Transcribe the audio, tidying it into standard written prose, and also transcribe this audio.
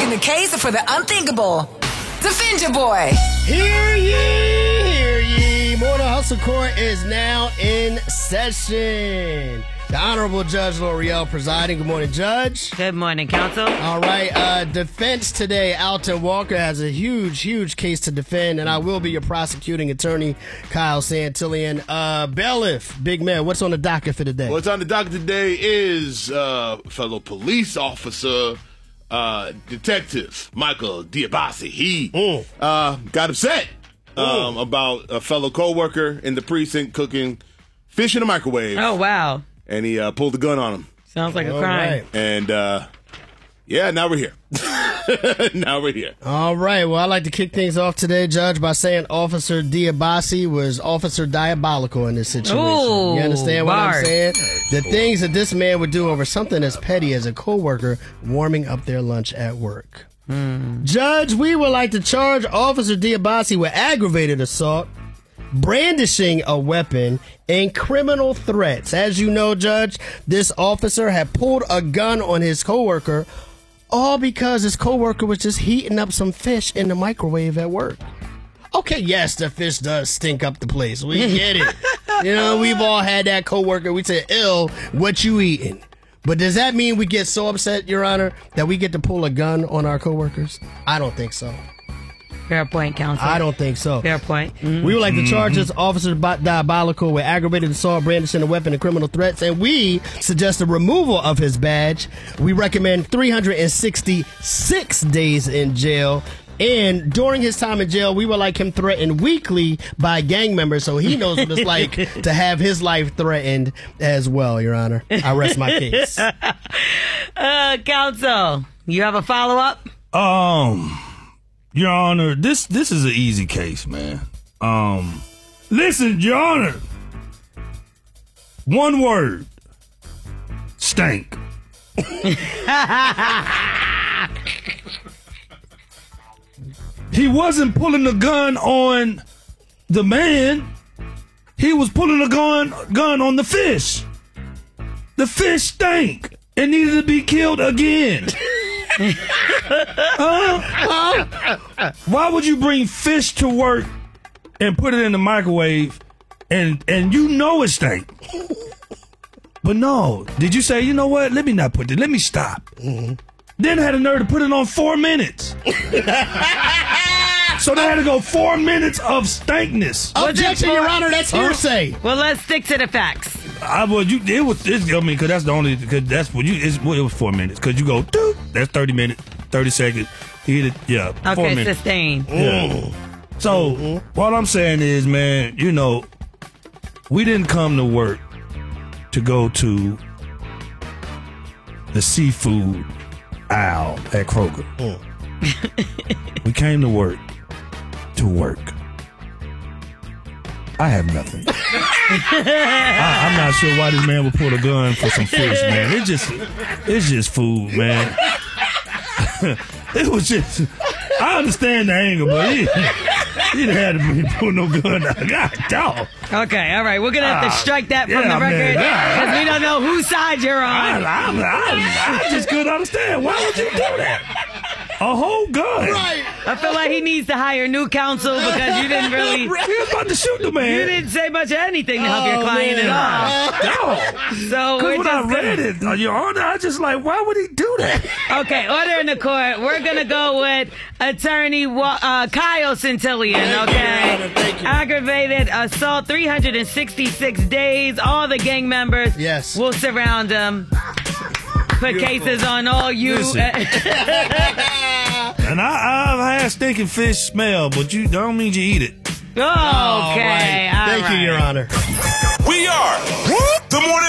making the case for the unthinkable. Defend your boy. Hear ye, hear ye. Morning Hustle Court is now in session. The Honorable Judge L'Oreal presiding. Good morning, Judge. Good morning, counsel. All right, defense today. Alton Walker has a huge case to defend, and I will be your prosecuting attorney, Kyle Santillan. Bailiff, big man, what's on the docket for today? What's on the docket today is fellow police officer, Detective Michael Diabasi. He got upset about a fellow co-worker in the precinct cooking fish in a microwave. Oh, wow. And he pulled the gun on him. Sounds like a crime. Right. And, now we're here. Now we're here. All right. Well, I'd like to kick things off today, Judge, by saying Officer Diabasi was officer diabolical in this situation. Ooh, you understand what I'm bars. saying? The things that this man would do over something as petty as a coworker warming up their lunch at work. Judge, we would like to charge Officer Diabasi with aggravated assault, brandishing a weapon, and criminal threats. As you know, Judge, this officer had pulled a gun on his coworker, all because his coworker was just heating up some fish in the microwave at work. Okay, yes, the fish does stink up the place. We get it. You know, we've all had that coworker. We say, "Ill, what you eating?" But does that mean we get so upset, Your Honor, that we get to pull a gun on our coworkers? I don't think so. Fair point, counsel. I don't think so. Fair point. Mm-hmm. We would like to charge this officer diabolical with aggravated assault, brandishing a weapon, and criminal threats, and we suggest the removal of his badge. We recommend 366 days in jail. And during his time in jail, we would like him threatened weekly by gang members so he knows what it's like to have his life threatened as well, Your Honor. I rest my case. Counsel, you have a follow-up? Your Honor, this is an easy case, man. Listen, Your Honor. One word. Stank. He wasn't pulling the gun on the man. He was pulling the gun on the fish. The fish stank and needed to be killed again. Why would you bring fish to work and put it in the microwave and you know it stank? But no, did you say, you know what? Let me not put it. Let me stop. Mm-hmm. Then had a nerve to put it on 4 minutes. So they had to go 4 minutes of stankness. Objection, Your Honor. That's hearsay. Well, let's stick to the facts. It was it was 4 minutes. Because you go, doop, that's 30 minutes, 30 seconds. You hit it, 4 Okay, minutes. sustained. Yeah. So, what I'm saying is, man, you know, we didn't come to work to go to the seafood aisle at Kroger. We came to work. I have nothing. I'm not sure why this man would pull a gun for some fish, man. It's just food, man. It was just. I understand the anger, but he didn't have to pull no gun out. God, dog. Okay, all right. We're going to have to strike that from the record because we don't know whose side you're on. I just couldn't understand. Why would you do that? A whole gun. Right. I feel like he needs to hire new counsel because you didn't really. He was about to shoot the man. You didn't say much of anything to help your client at all. No. So Because when I read it, Your Honor, I was just like, why would he do that? Okay, order in the court. We're going to go with Attorney Kyle Santillan, okay? Thank you. Aggravated assault, 366 days. All the gang members will surround him. Put cases on all you. And I've had stinking fish smell, but you don't mean you eat it. Okay, all right. Thank you, Your Honor. We are the Morning